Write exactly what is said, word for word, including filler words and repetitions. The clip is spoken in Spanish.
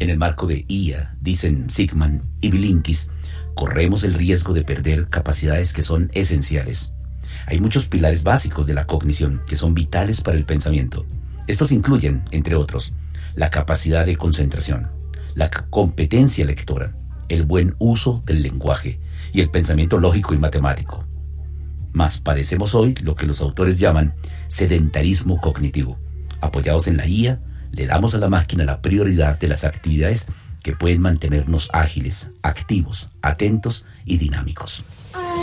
En el marco de I A, dicen Sigman y Bilinkis, corremos el riesgo de perder capacidades que son esenciales. Hay muchos pilares básicos de la cognición que son vitales para el pensamiento. Estos incluyen, entre otros, la capacidad de concentración, la competencia lectora, el buen uso del lenguaje y el pensamiento lógico y matemático. Mas padecemos hoy lo que los autores llaman sedentarismo cognitivo. Apoyados en la I A, le damos a la máquina la prioridad de las actividades que pueden mantenernos ágiles, activos, atentos y dinámicos.